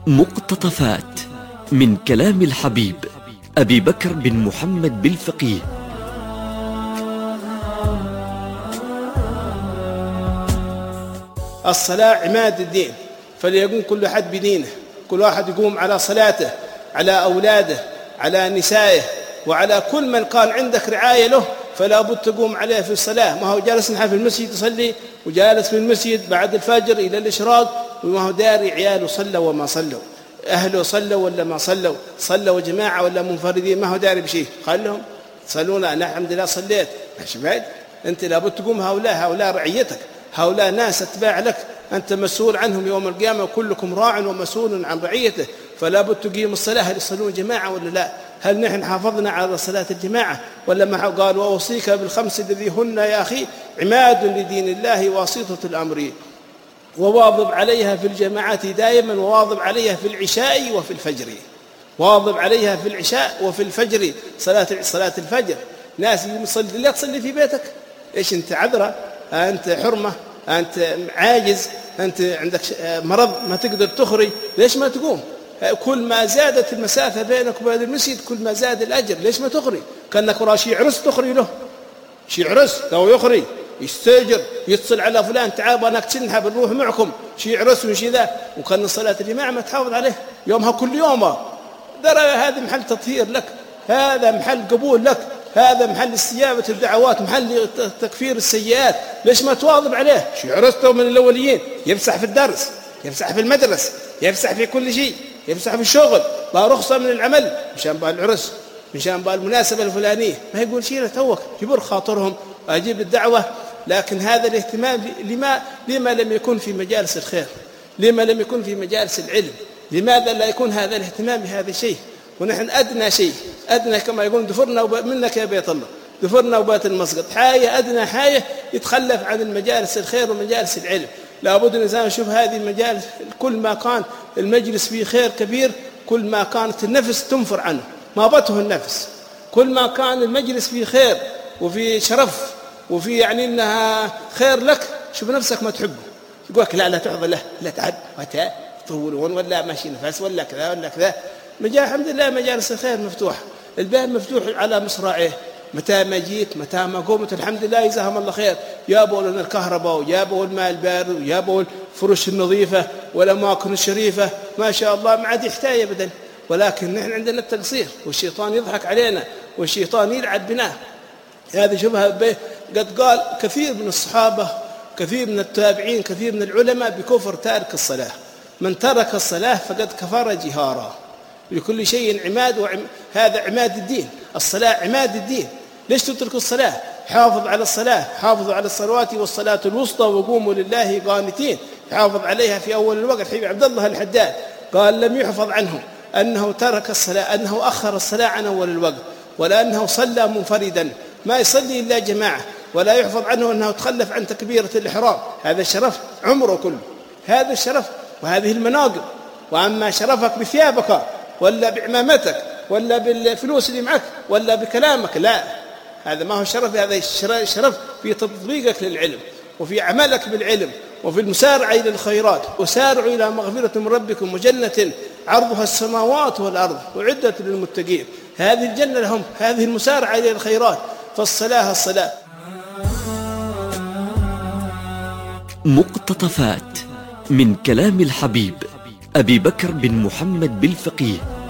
مقتطفات من كلام الحبيب أبي بكر بن محمد بالفقيه. الصلاة عماد الدين، فليقوم كل أحد بدينه، كل واحد يقوم على صلاته، على أولاده، على نسائه، وعلى كل من كان عندك رعاية له فلا بد تقوم عليه في الصلاة. ما هو جالس نحن في المسجد يصلي وجالس في المسجد بعد الفجر إلى الإشراق وما هو داري عياله صلوا وما صلوا، أهله صلوا ولا ما صلوا، صلوا جماعة ولا منفردين، ما هو داري بشيء. خلهم صلون، أنا الحمد لله صليت. ماشي بعد، أنت لابد تقوم. هؤلاء رعيتك، هؤلاء ناس أتباع لك، أنت مسؤول عنهم يوم القيامة، كلكم راع ومسؤول عن رعيته، فلا بد تقيم الصلاة. هل يصلون جماعة ولا لا؟ هل نحن حافظنا على صلاة الجماعة ولا ما؟ قال وأوصيك بالخمس الذي هن يا أخي عماد لدين الله واسطة الأمر، وواظب عليها في الجماعات دائما، وواظب عليها في العشاء وفي الفجر. واظب عليها في العشاء وفي الفجر، صلاة الفجر. ناس يصلي، لا تصلي في بيتك. إيش أنت عذرة؟ أنت حرمة، أنت عاجز، أنت عندك مرض ما تقدر تخرج، ليش ما تقوم؟ كل ما زادت المسافة بينك وبين المسجد كل ما زاد الأجر، ليش ما تخرج؟ كأنك ورا شيء عرس تخرج له، شيء عرس لو يخرج يستأجر، يتصل على فلان تعال أنا كتنها بنروح معكم شيء عرس وشيء ذا، وكان صلاة الجماعة ما تحافظ عليه يومها كل يوم. ترى هذا محل تطهير لك، هذا محل قبول لك، هذا محل استجابة الدعوات، محل تكفير السيئات، ليش ما تواظب عليه؟ شيء عرسته من الأوليين، يفسح في الدرس، يفسح في المدرسة، يفسح في كل شيء، يفسح في الشغل، لا رخصة من العمل مشان بالعرس، مشان بالمناسبة الفلانية، ما يقول شيء توك كبر خاطرهم أجيب الدعوة. لكن هذا الاهتمام لما لم يكن في مجالس الخير؟ لما لم يكن في مجالس العلم؟ لماذا لا يكون هذا الاهتمام بهذا الشيء؟ ونحن أدنى شيء، أدنى كما يقول دفرنا منك يا بيت الله، دفرنا وبات المسقط، حاجة أدنى حاجة يتخلف عن المجالس الخير ومجالس العلم. لابد الإنسان يشوف هذه المجالس، كل ما كان المجلس فيه خير كبير كل ما كانت النفس تنفر عنه، ما بته النفس. كل ما كان المجلس فيه خير وفي شرف وفي يعني إنها خير لك، شوف نفسك ما تحبه، يقولك لا تحضر له، لا تعد متى يطولون ولا ماشي نفس ولا كذا ولا كذا. الحمد لله مجالس الخير مفتوحة، الباب مفتوح على مصراعيه، متى ما جيت متى ما قمت الحمد لله جزاهم الله خير، جابوا لنا الكهرباء وجابوا الماء البارد وجابوا الفرش النظيفة والأماكن الشريفة، ما شاء الله ما عاد يحتاج أبدا. ولكن نحن عندنا التقصير، والشيطان يضحك علينا والشيطان يلعب بنا. هذه شبهة قد قال كثير من الصحابة، كثير من التابعين، كثير من العلماء بكفر تارك الصلاة. من ترك الصلاة فقد كفر جهارا. لكل شيء عماد، هذا عماد الدين، الصلاة عماد الدين. ليش تترك الصلاة؟ حافظ على الصلاة، حافظوا على الصلوات والصلاة الوسطى وقوموا لله قانتين، حافظ عليها في أول الوقت. حبيب عبد الله الحداد قال لم يحفظ عنه أنه ترك الصلاة، أنه أخر الصلاة عن أول الوقت، ولا أنه صلى منفردا ما يصلي إلا جماعة، ولا يحفظ عنه أنه تخلف عن تكبيرة الإحرام. هذا الشرف عمره كله، هذا الشرف وهذه المناقب. وأما شرفك بثيابك ولا بعمامتك ولا بالفلوس اللي معك ولا بكلامك، لا، هذا ما هو شرف. هذا الشرف في تطبيقك للعلم وفي عملك بالعلم وفي المسارعة إلى الخيرات. وسارعوا إلى مغفرة من ربكم وجنة عرضها السماوات والأرض أعدت للمتقين. هذه الجنة لهم، هذه المسارعة إلى الخيرات. الصلاة مقتطفات من كلام الحبيب أبي بكر بن محمد بالفقيه.